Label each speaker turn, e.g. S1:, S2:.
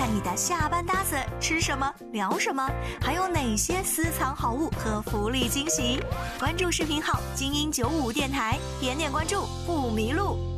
S1: 看你的下班搭子吃什么聊什么，还有哪些私藏好物和福利惊喜。关注视频号精英95电台，点点关注不迷路。